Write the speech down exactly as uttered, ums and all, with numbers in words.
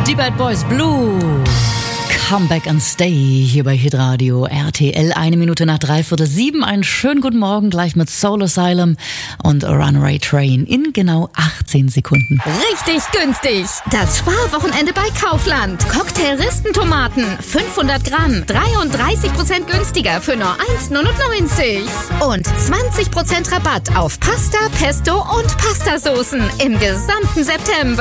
Die Bad Boys Blue. Come back and stay hier bei Hitradio R T L. Eine Minute nach dreiviertel sieben. Einen schönen guten Morgen gleich mit Soul Asylum und Runaway Train in genau achtzehn Sekunden. Richtig günstig. Das Sparwochenende bei Kaufland. Cocktail-Ristentomaten. fünfhundert Gramm. dreiunddreißig Prozent günstiger für nur eins Komma neunundneunzig. Und zwanzig Prozent Rabatt auf Pasta, Pesto und Pastasoßen im gesamten September.